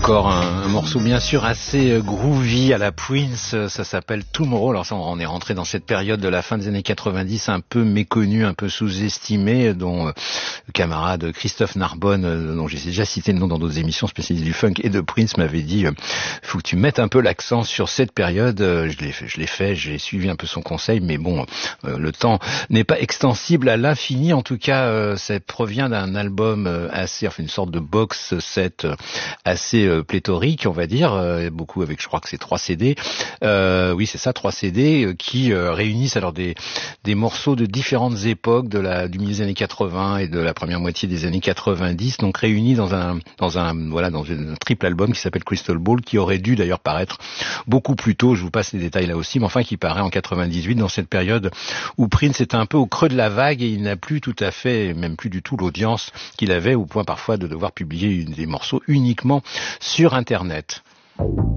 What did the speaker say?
Encore un morceau bien sûr assez groovy à la Prince, ça s'appelle Tomorrow. Alors ça, on est rentré dans cette période de la fin des années 90 un peu méconnue, un peu sous-estimée, dont le camarade Christophe Narbonne, dont j'ai déjà cité le nom dans d'autres émissions spécialisées du funk et de Prince, m'avait dit faut que tu mettes un peu l'accent sur cette période. Je l'ai fait, j'ai suivi un peu son conseil, mais bon, le temps n'est pas extensible à l'infini. En tout cas, ça provient d'un album une sorte de box set assez pléthorique, on va dire, beaucoup avec, je crois que c'est 3 CD. Oui, c'est ça, 3 CD qui réunissent alors des morceaux de différentes époques du milieu des années 80 et de la première moitié des années 90, donc réunis dans un triple album qui s'appelle Crystal Ball, qui aurait dû d'ailleurs paraître beaucoup plus tôt. Je vous passe les détails là aussi, mais enfin qui paraît en 98, dans cette période où Prince était un peu au creux de la vague et il n'a plus tout à fait, même plus du tout l'audience qu'il avait, au point parfois de devoir publier des morceaux uniquement sur Internet.